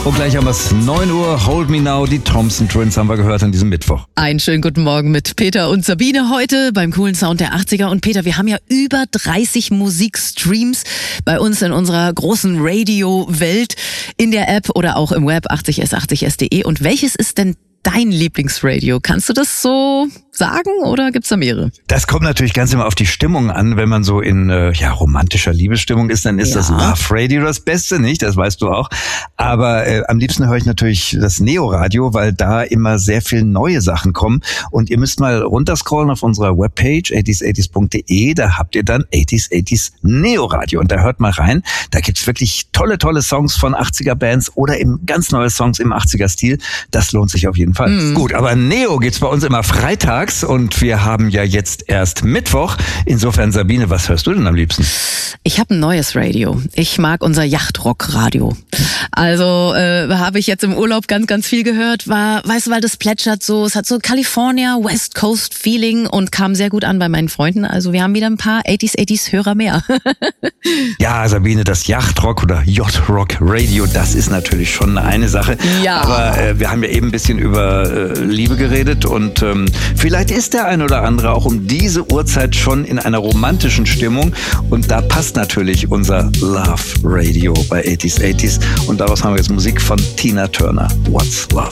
Und gleich haben wir es 9 Uhr, Hold Me Now, die Thompson Twins haben wir gehört an diesem Mittwoch. Einen schönen guten Morgen mit Peter und Sabine heute beim coolen Sound der 80er. Und Peter, wir haben ja über 30 Musikstreams bei uns in unserer großen Radio-Welt in der App oder auch im Web 80s80s.de. Und welches ist denn dein Lieblingsradio? Kannst du das so sagen oder gibt's da mehrere? Das kommt natürlich ganz immer auf die Stimmung an. Wenn man so in romantischer Liebesstimmung ist, dann ist das Love Radio das Beste, nicht? Das weißt du auch. Aber am liebsten höre ich natürlich das Neo-Radio, weil da immer sehr viel neue Sachen kommen. Und ihr müsst mal runterscrollen auf unserer Webpage 80s80s.de. Da habt ihr dann 80s80s Neo-Radio. Und da hört mal rein. Da gibt's wirklich tolle Songs von 80er-Bands oder eben ganz neue Songs im 80er-Stil. Das lohnt sich auf jeden Fall. Gut, aber Neo gibt's bei uns immer freitags und wir haben ja jetzt erst Mittwoch. Insofern, Sabine, was hörst du denn am liebsten? Ich habe ein neues Radio. Ich mag unser Yachtrock-Radio. Also habe ich jetzt im Urlaub ganz viel gehört. Weißt du, weil das plätschert so, es hat so California West Coast Feeling und kam sehr gut an bei meinen Freunden. Also wir haben wieder ein paar 80s Hörer mehr. Ja, Sabine, das Yachtrock oder Yacht-Rock Radio, das ist natürlich schon eine Sache. Ja. Aber wir haben ja eben ein bisschen über Liebe geredet und vielleicht ist der ein oder andere auch um diese Uhrzeit schon in einer romantischen Stimmung und da passt natürlich unser Love Radio bei 80s80s und daraus haben wir jetzt Musik von Tina Turner. What's Love?